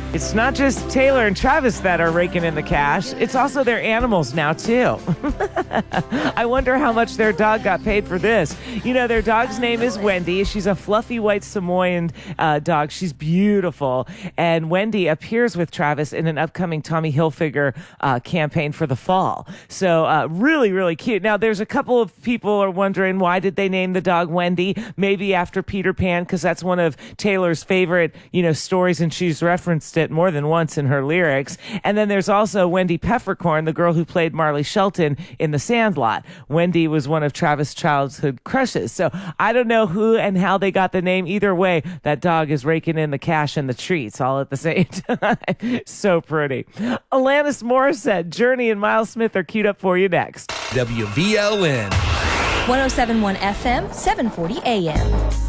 It's not just Taylor and Travis that are raking in the cash. It's also their animals now, too. I wonder how much their dog got paid for this. You know, their dog's name is Wendy. She's a fluffy white Samoyed dog. She's beautiful. And Wendy appears with Travis in an upcoming Tommy Hilfiger campaign for the fall. So really, really cute. Now, there's a couple of people are wondering, why did they name the dog Wendy? Maybe after Peter Pan, because that's one of Taylor's favorite, stories, and she's referenced it more than once in her lyrics. And then there's also Wendy Peppercorn, the girl who played Marley Shelton in The Sandlot. Wendy was one of Travis' childhood crushes. So I don't know who and how they got the name. Either way, that dog is raking in the cash and the treats all at the same time. So pretty. Alanis Morissette, Journey, and Miles Smith are queued up for you next. WVLN 107.1 FM, 740 AM.